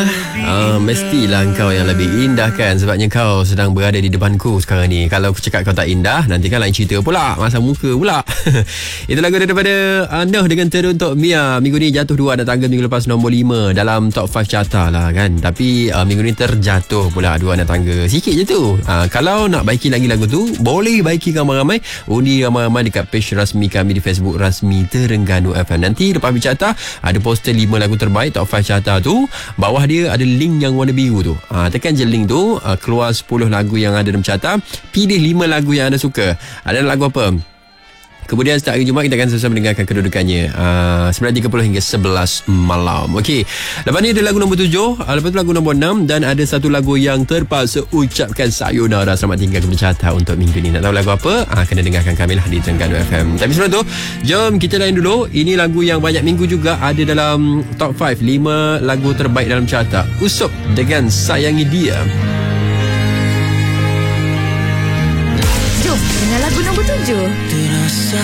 Mestilah kau yang lebih indah kan, sebabnya kau sedang berada di depanku sekarang ni. Kalau aku cakap kau tak indah, nanti kan lain cerita pula, masa muka pula. Itu lagu daripada Noh dengan Teruntuk Mia. Minggu ni jatuh 2 anak tangga, minggu lepas nombor 5 dalam top 5 carta lah kan. Tapi minggu ni terjatuh pula 2 anak tangga. Sikit je tu. Kalau nak baiki lagi lagu tu, boleh baiki ramai-ramai, undi ramai-ramai dekat page rasmi kami di Facebook rasmi Terengganu FM. Nanti lepas bercarta ada poster 5 lagu terbaik top 5 carta tu. Bawah dia ada link yang warna biru tu. Tekan je link tu, keluar 10 lagu yang ada dalam carta. Pilih 5 lagu yang anda suka. Ada lagu apa? Kemudian setiap hari Jumaat kita akan sama-sama mendengarkan kedudukannya 9.30 hingga 11 malam. Okey. Lepas ni ada lagu nombor 7, lepas tu lagu nombor 6, dan ada satu lagu yang terpaksa ucapkan sayonara, selamat tinggal kepada carta untuk minggu ni. Nak tahu lagu apa? Kena dengarkan kami lah di Terengganu FM. Tapi sebelum tu, jom kita lain dulu. Ini lagu yang banyak minggu juga ada dalam top 5, 5 lagu terbaik dalam carta. Usop dengan Sayangi Dia. Jom dengar lagu nombor 7.